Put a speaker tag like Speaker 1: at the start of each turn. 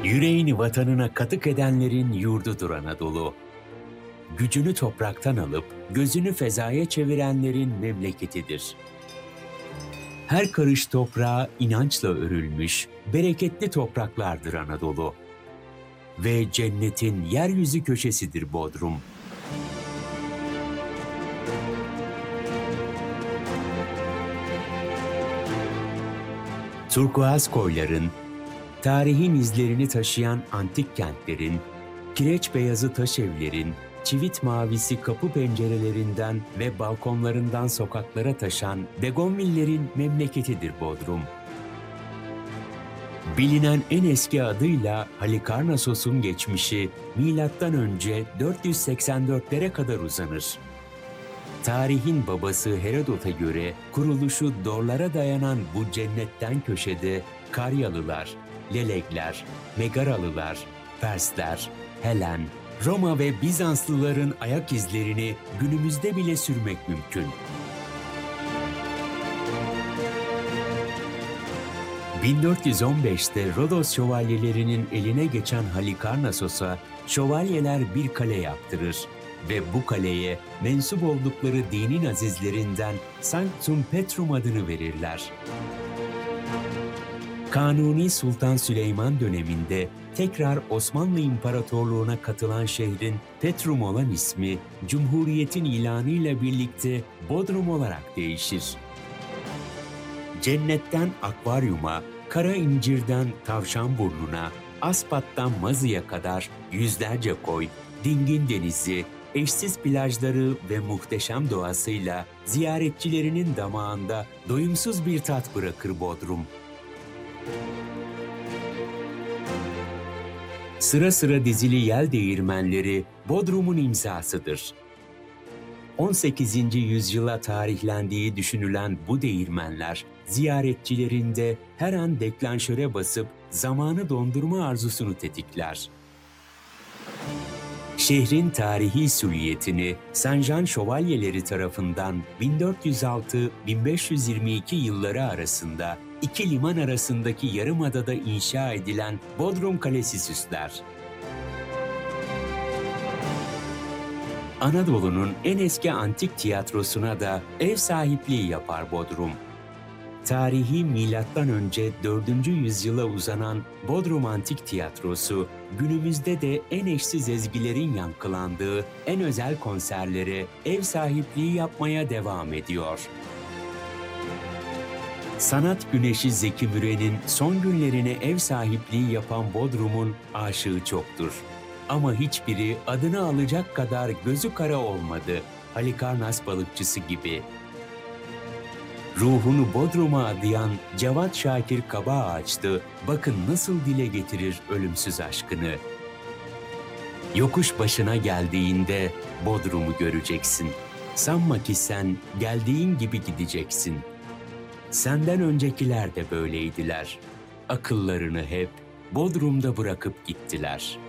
Speaker 1: Yüreğini vatanına katık edenlerin yurdudur Anadolu. Gücünü topraktan alıp gözünü fezaya çevirenlerin memleketidir. Her karış toprağa inançla örülmüş, bereketli topraklardır Anadolu. Ve cennetin yeryüzü köşesidir Bodrum. Turkuaz koyların, tarihin izlerini taşıyan antik kentlerin, kireç beyazı taş evlerin, çivit mavisi kapı pencerelerinden ve balkonlarından sokaklara taşan begonvillerin memleketidir Bodrum. Bilinen en eski adıyla Halikarnassos'un geçmişi M.Ö. 484'lere kadar uzanır. Tarihin babası Herodot'a göre kuruluşu Dorlara dayanan bu cennetten köşede Karyalılar, Lelekler, Megaralılar, Persler, Helen, Roma ve Bizanslıların ayak izlerini günümüzde bile sürmek mümkün. 1415'te Rodos şövalyelerinin eline geçen Halikarnassos'a şövalyeler bir kale yaptırır ve bu kaleye mensup oldukları dinin azizlerinden Sanctum Petrum adını verirler. Kanuni Sultan Süleyman döneminde tekrar Osmanlı İmparatorluğu'na katılan şehrin Petrum olan ismi, Cumhuriyet'in ilanıyla birlikte Bodrum olarak değişir. Cennetten akvaryuma, kara incirden Tavşanburnu'na, Aspat'tan Mazı'ya kadar yüzlerce koy, dingin denizi, eşsiz plajları ve muhteşem doğasıyla ziyaretçilerinin damağında doyumsuz bir tat bırakır Bodrum. Sıra sıra dizili yel değirmenleri Bodrum'un imzasıdır. 18. yüzyıla tarihlendiği düşünülen bu değirmenler, ziyaretçilerinde her an deklanşöre basıp zamanı dondurma arzusunu tetikler. Şehrin tarihi süliyetini Saint-Jean şövalyeleri tarafından 1406-1522 yılları arasında iki liman arasındaki yarımadada inşa edilen Bodrum Kalesi süsler. Anadolu'nun en eski antik tiyatrosuna da ev sahipliği yapar Bodrum. Tarihi M.Ö. 4. yüzyıla uzanan Bodrum Antik Tiyatrosu, günümüzde de en eşsiz ezgilerin yankılandığı en özel konserlere ev sahipliği yapmaya devam ediyor. Sanat güneşi Zeki Müren'in son günlerine ev sahipliği yapan Bodrum'un aşığı çoktur. Ama hiçbiri adını alacak kadar gözü kara olmadı, Halikarnas balıkçısı gibi. Ruhunu Bodrum'a adayan Cevat Şakir Kabaağaç'tı, bakın nasıl dile getirir ölümsüz aşkını. Yokuş başına geldiğinde Bodrum'u göreceksin. Sanma ki sen geldiğin gibi gideceksin. Senden öncekiler de böyleydiler. Akıllarını hep Bodrum'da bırakıp gittiler.